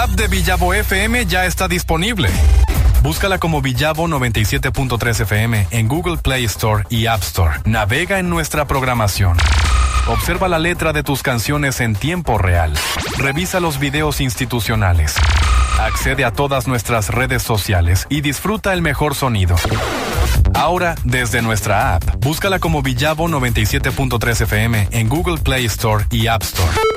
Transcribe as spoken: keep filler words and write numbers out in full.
app de Villavo F M ya está disponible. Búscala como Villavo noventa y siete punto tres F M en Google Play Store y App Store. Navega en nuestra programación. Observa la letra de tus canciones en tiempo real. Revisa los videos institucionales. Accede a todas nuestras redes sociales y disfruta el mejor sonido. Ahora, desde nuestra app, búscala como Villavo noventa y siete punto tres F M en Google Play Store y App Store.